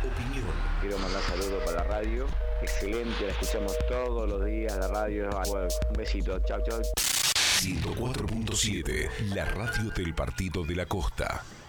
opinión. Quiero mandar saludos para la radio. Excelente, la escuchamos todos los días, la radio. Un besito, chau, chau. 104.7, la radio del Partido de la Costa.